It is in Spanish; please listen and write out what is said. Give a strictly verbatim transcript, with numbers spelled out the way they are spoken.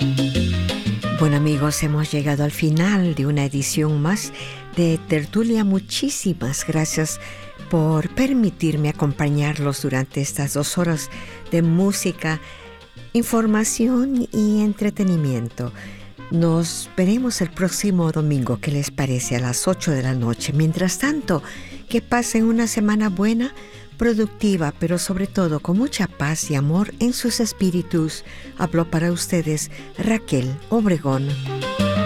Bueno, amigos, hemos llegado al final de una edición más de Tertulia. Muchísimas gracias por permitirme acompañarlos durante estas dos horas de música, información y entretenimiento. Nos veremos el próximo domingo, ¿qué les parece? A las ocho de la noche. Mientras tanto, que pasen una semana buena, productiva, pero sobre todo con mucha paz y amor en sus espíritus. Habló para ustedes Raquel Obregón.